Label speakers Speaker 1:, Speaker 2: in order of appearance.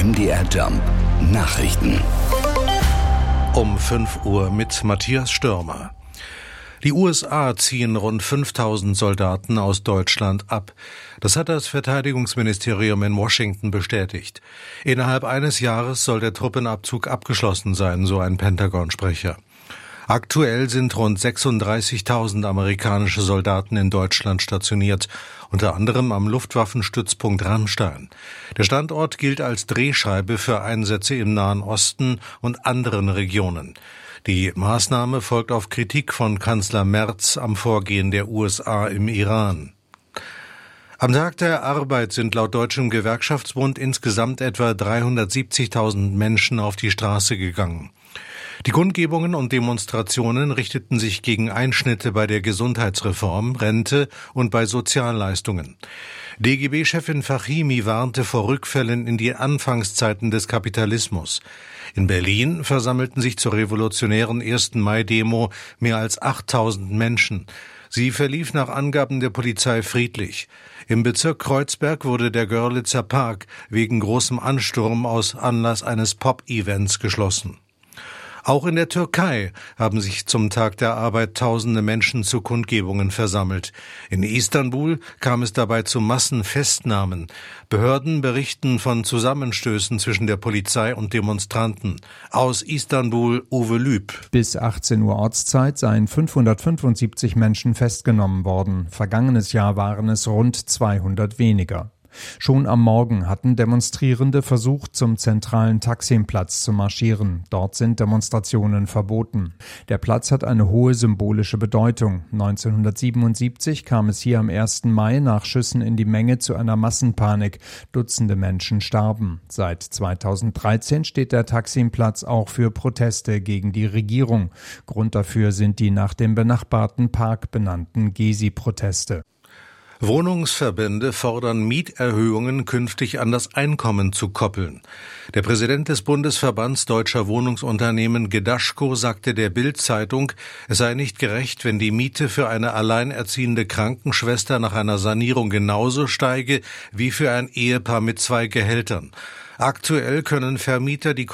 Speaker 1: MDR Jump Nachrichten.
Speaker 2: Um 5 Uhr mit Matthias Stürmer. Die USA ziehen rund 5000 Soldaten aus Deutschland ab. Das hat das Verteidigungsministerium in Washington bestätigt. Innerhalb eines Jahres soll der Truppenabzug abgeschlossen sein, so ein Pentagon-Sprecher. Aktuell sind rund 36.000 amerikanische Soldaten in Deutschland stationiert, unter anderem am Luftwaffenstützpunkt Ramstein. Der Standort gilt als Drehscheibe für Einsätze im Nahen Osten und anderen Regionen. Die Maßnahme folgt auf Kritik von Kanzler Merz am Vorgehen der USA im Iran. Am Tag der Arbeit sind laut Deutschem Gewerkschaftsbund insgesamt etwa 370.000 Menschen auf die Straße gegangen. Die Kundgebungen und Demonstrationen richteten sich gegen Einschnitte bei der Gesundheitsreform, Rente und bei Sozialleistungen. DGB-Chefin Fachimi warnte vor Rückfällen in die Anfangszeiten des Kapitalismus. In Berlin versammelten sich zur revolutionären 1. Mai-Demo mehr als 8.000 Menschen. Sie verlief nach Angaben der Polizei friedlich. Im Bezirk Kreuzberg wurde der Görlitzer Park wegen großem Ansturm aus Anlass eines Pop-Events geschlossen. Auch in der Türkei haben sich zum Tag der Arbeit tausende Menschen zu Kundgebungen versammelt. In Istanbul kam es dabei zu Massenfestnahmen. Behörden berichten von Zusammenstößen zwischen der Polizei und Demonstranten. Aus Istanbul Uwe Lüb.
Speaker 3: Bis 18 Uhr Ortszeit seien 575 Menschen festgenommen worden. Vergangenes Jahr waren es rund 200 weniger. Schon am Morgen hatten Demonstrierende versucht, zum zentralen Taksimplatz zu marschieren. Dort sind Demonstrationen verboten. Der Platz hat eine hohe symbolische Bedeutung. 1977 kam es hier am 1. Mai nach Schüssen in die Menge zu einer Massenpanik. Dutzende Menschen starben. Seit 2013 steht der Taksimplatz auch für Proteste gegen die Regierung. Grund dafür sind die nach dem benachbarten Park benannten Gezi-Proteste.
Speaker 2: Wohnungsverbände fordern Mieterhöhungen künftig an das Einkommen zu koppeln. Der Präsident des Bundesverbands Deutscher Wohnungsunternehmen Gedaschko sagte der Bild-Zeitung, es sei nicht gerecht, wenn die Miete für eine alleinerziehende Krankenschwester nach einer Sanierung genauso steige wie für ein Ehepaar mit 2 Gehältern. Aktuell können Vermieter die